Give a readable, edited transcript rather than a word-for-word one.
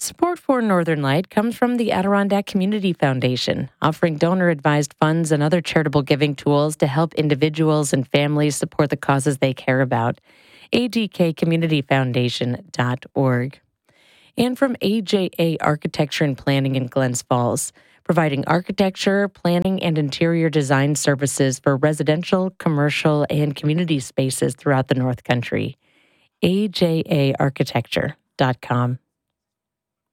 Support for Northern Light comes from the Adirondack Community Foundation, offering donor-advised funds and other charitable giving tools to help individuals and families support the causes they care about. adkcommunityfoundation.org. And from AJA Architecture and Planning in Glens Falls, providing architecture, planning, and interior design services for residential, commercial, and community spaces throughout the North Country. ajaarchitecture.com.